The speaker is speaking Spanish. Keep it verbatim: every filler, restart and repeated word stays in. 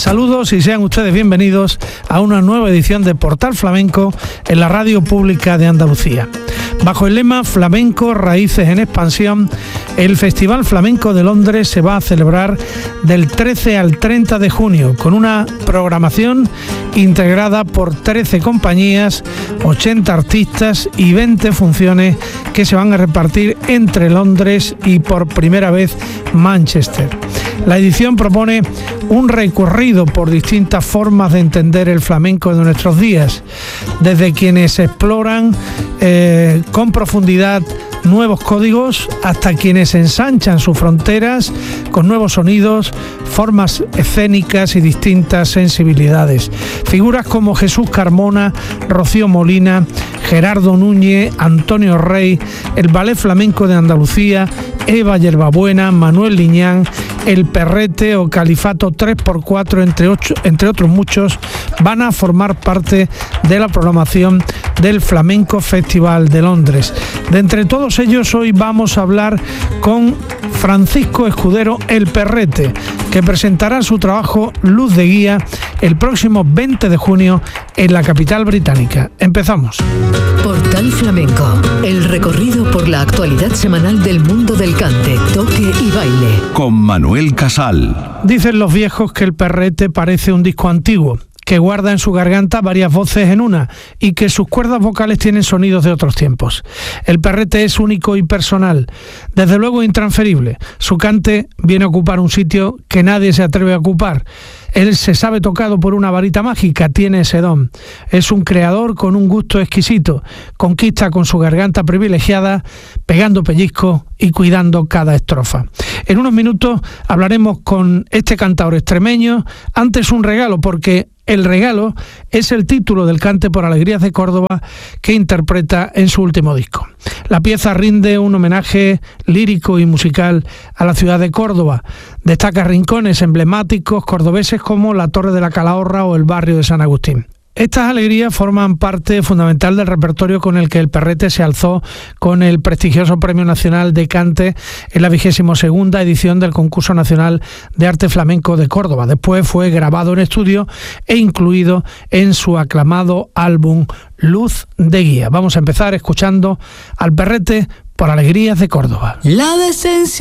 Saludos y sean ustedes bienvenidos a una nueva edición de Portal Flamenco en la Radio Pública de Andalucía. Bajo el lema Flamenco, Raíces en Expansión, el Festival Flamenco de Londres se va a celebrar del trece al treinta de junio con una programación integrada por trece compañías, ochenta artistas y veinte funciones que se van a repartir entre Londres y por primera vez Manchester. La edición propone un recorrido por distintas formas de entender el flamenco de nuestros días, desde quienes exploran eh, con profundidad nuevos códigos hasta quienes ensanchan sus fronteras con nuevos sonidos, formas escénicas y distintas sensibilidades. Figuras como Jesús Carmona, Rocío Molina, Gerardo Núñez, Antonio Rey, el Ballet Flamenco de Andalucía, Eva Yerbabuena, Manuel Liñán, El Perrete o Califato tres por cuatro, entre, ocho, entre otros muchos, van a formar parte de la programación del Flamenco Festival de Londres. De entre todos ellos, hoy vamos a hablar con Francisco Escudero, El Perrete, que presentará su trabajo Luz de Guía el próximo veinte de junio en la capital británica. Empezamos. Portal Flamenco, el recorrido por la actualidad semanal del mundo del cante, toque y baile. Con Manuel Casal. Dicen los viejos que El Perrete parece un disco antiguo, que guarda en su garganta varias voces en una y que sus cuerdas vocales tienen sonidos de otros tiempos. El Perrete es único y personal, desde luego intransferible. Su cante viene a ocupar un sitio que nadie se atreve a ocupar. Él se sabe tocado por una varita mágica, tiene ese don. Es un creador con un gusto exquisito. Conquista con su garganta privilegiada, pegando pellizco y cuidando cada estrofa. En unos minutos hablaremos con este cantador extremeño. Antes un regalo, porque El Regalo es el título del cante por Alegrías de Córdoba que interpreta en su último disco. La pieza rinde un homenaje lírico y musical a la ciudad de Córdoba. Destaca rincones emblemáticos cordobeses como la Torre de la Calahorra o el barrio de San Agustín. Estas alegrías forman parte fundamental del repertorio con el que El Perrete se alzó con el prestigioso Premio Nacional de Cante en la vigésima segunda edición del Concurso Nacional de Arte Flamenco de Córdoba. Después fue grabado en estudio e incluido en su aclamado álbum Luz de Guía. Vamos a empezar escuchando al Perrete por Alegrías de Córdoba. La decencia